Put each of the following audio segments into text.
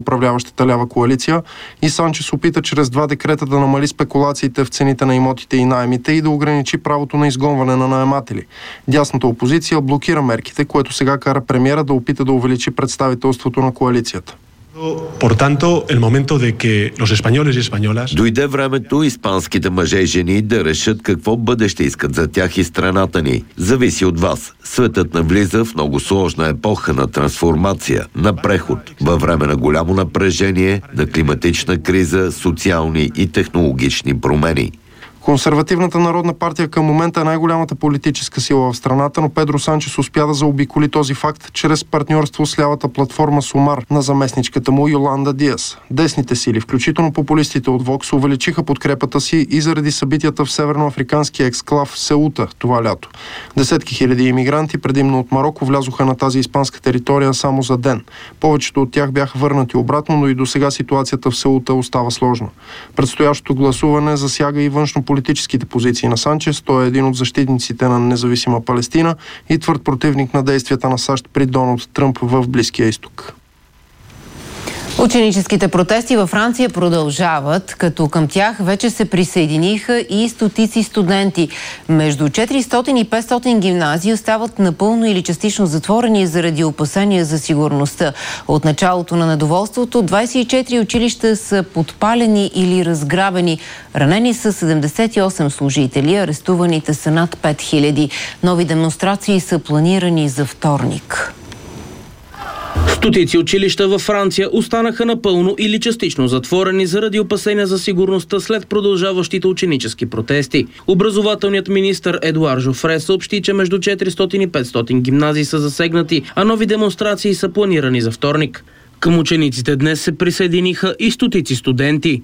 управляващата лява коалиция и Санчес опита чрез 2 декрета да намали спекулациите в цените на имотите и наемите и да ограничи правото на изгонване на наематели. Дясната опозиция блокира мерките, което сега кара премиера да опита да увеличи представителството на коалицията. Дойде времето испанските мъже и жени да решат какво бъдеще искат за тях и страната ни. Зависи от вас. Светът навлиза в много сложна епоха на трансформация, на преход, във време на голямо напрежение, на климатична криза, социални и технологични промени. Консервативната народна партия към момента е най-голямата политическа сила в страната, но Педро Санчес успя да заобиколи този факт чрез партньорство с лявата платформа Сумар на заместничката му Йоланда Диас. Десните сили, включително популистите от Вокс, увеличиха подкрепата си и заради събитията в северноафриканския ексклав Сеута това лято. Десетки хиляди имигранти, предимно от Мароко, влязоха на тази испанска територия само за ден. Повечето от тях бяха върнати обратно, но и до сега ситуацията в Сеута остава сложна. Предстоящото гласуване засяга и външнополитическите позиции на Санчес. Той е един от защитниците на независима Палестина и твърд противник на действията на САЩ при Доналд Тръмп в Близкия изток. Ученическите протести във Франция продължават, като към тях вече се присъединиха и стотици студенти. Между 400 и 500 гимназии остават напълно или частично затворени заради опасения за сигурността. От началото на недоволството 24 училища са подпалени или разграбени. Ранени са 78 служители, арестуваните са над 5000. Нови демонстрации са планирани за вторник. Стотици училища във Франция останаха напълно или частично затворени заради опасения за сигурността след продължаващите ученически протести. Образователният министър Едуар Жофре съобщи, че между 400 и 500 гимназии са засегнати, а нови демонстрации са планирани за вторник. Към учениците днес се присъединиха и стотици студенти.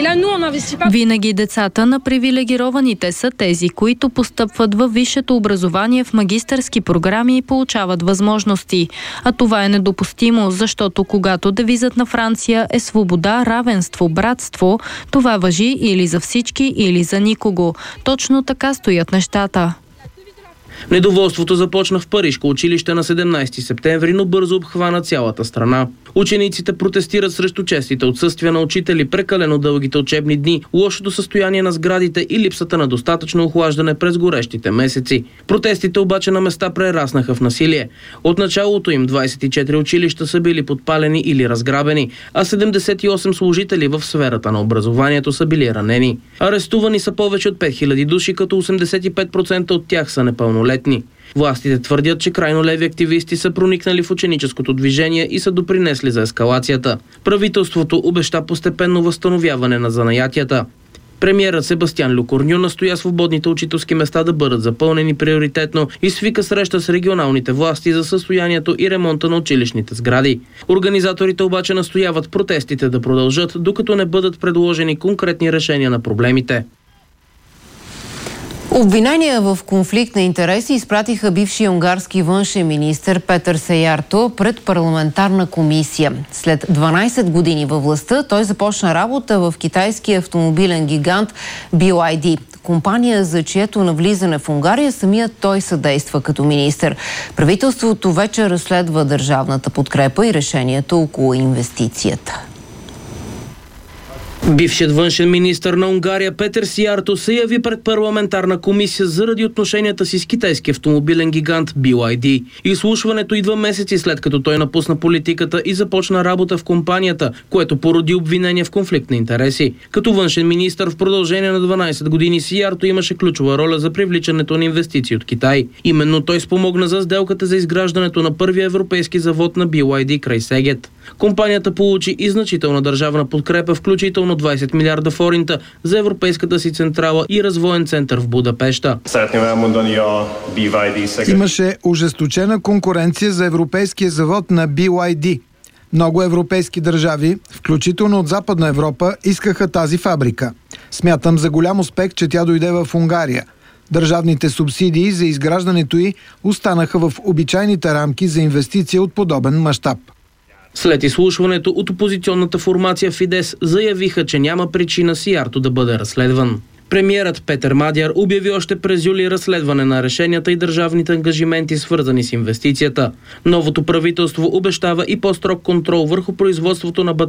Винаги децата на привилегированите са тези, които постъпват във висшето образование в магистърски програми и получават възможности. А това е недопустимо, защото когато девизът на Франция е свобода, равенство, братство, това важи или за всички, или за никого. Точно така стоят нещата. Недоволството започна в Парижко училище на 17 септември, но бързо обхвана цялата страна. Учениците протестират срещу честите отсъствия на учители, прекалено дългите учебни дни, лошото състояние на сградите и липсата на достатъчно охлаждане през горещите месеци. Протестите обаче на места прераснаха в насилие. От началото им 24 училища са били подпалени или разграбени, а 78 служители в сферата на образованието са били ранени. Арестувани са повече от 5000 души, като 85% от тях са непълнолетни. Властите твърдят, че крайно леви активисти са проникнали в ученическото движение и са допринесли за ескалацията. Правителството обеща постепенно възстановяване на занаятията. Премиерът Себастиан Люкорню настоя свободните учителски места да бъдат запълнени приоритетно и свика среща с регионалните власти за състоянието и ремонта на училищните сгради. Организаторите обаче настояват протестите да продължат, докато не бъдат предложени конкретни решения на проблемите. Обвинения в конфликт на интереси изпратиха бившия унгарски външен министър Петър Сеярто пред парламентарна комисия. След 12 години във властта той започна работа в китайския автомобилен гигант BYD. Компания, за чието навлизане в Унгария самият той съдейства като министър. Правителството вече разследва държавната подкрепа и решението около инвестицията. Бившият външен министър на Унгария Петър Сеярто се яви пред парламентарна комисия заради отношенията си с китайски автомобилен гигант BYD. Изслушването идва месеци след като той напусна политиката и започна работа в компанията, което породи обвинения в конфликт на интереси. Като външен министър в продължение на 12 години Сеярто имаше ключова роля за привличането на инвестиции от Китай. Именно той спомогна за сделката за изграждането на първия европейски завод на BYD край Сегет. Компанията получи и значителна държавна подкрепа, включително 20 милиарда форинта за европейската си централа и развоен център в Будапеща. Имаше ожесточена конкуренция за европейския завод на BYD. Много европейски държави, включително от Западна Европа, искаха тази фабрика. Смятам за голям успех, че тя дойде в Унгария. Държавните субсидии за изграждането й останаха в обичайните рамки за инвестиция от подобен мащаб. След изслушването от опозиционната формация Фидес заявиха, че няма причина Сеярто да бъде разследван. Премиерът Петър Мадяр обяви още през юли разследване на решенията и държавните ангажименти, свързани с инвестицията. Новото правителство обещава и по-строг контрол върху производството на